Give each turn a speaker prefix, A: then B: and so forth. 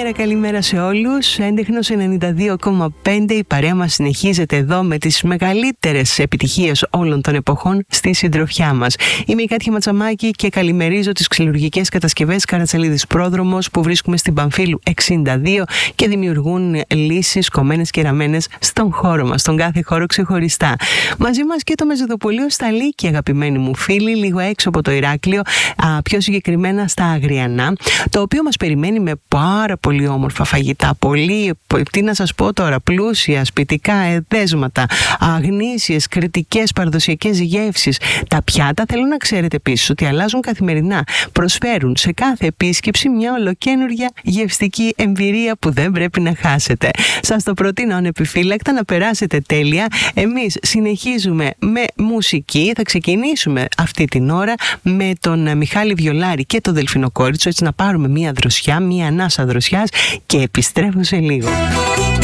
A: καλημέρα σε όλους. Έντεχνος 92,5. Η παρέα μας συνεχίζεται εδώ με τις μεγαλύτερες επιτυχίες όλων των εποχών στη συντροφιά μας. Είμαι η Κάτια Ματσαμάκη και καλημερίζω τις ξυλουργικές κατασκευές Καρατσαλίδης Πρόδρομος που βρίσκουμε στην Παμφύλου 62 και δημιουργούν λύσεις κομμένες και ραμμένες στον χώρο μας, στον κάθε χώρο ξεχωριστά. Μαζί μας και το Μεζεδοπολείο στα Λύκη, αγαπημένοι μου φίλοι, λίγο έξω από το Ηράκλειο, πιο συγκεκριμένα στα Αγριανά, το οποίο μας περιμένει με πάρα πολύ όμορφα φαγητά, πολύ, τι να σας πω τώρα, πλούσια σπιτικά εδέσματα, γνήσιες, κρητικές, παραδοσιακές γεύσεις. Τα πιάτα, θέλω να ξέρετε επίσης ότι αλλάζουν καθημερινά. Προσφέρουν σε κάθε επίσκεψη μια ολοκαίνουργια γευστική εμπειρία που δεν πρέπει να χάσετε. Σας το προτείνω ανεπιφύλακτα να περάσετε τέλεια. Εμείς συνεχίζουμε με μουσική. Θα ξεκινήσουμε αυτή την ώρα με τον Μιχάλη Βιολάρη και το Δελφινοκόριτσο, έτσι να πάρουμε μια δροσιά, μια ανάσα δροσιάς και επιστρέφω σε λίγο.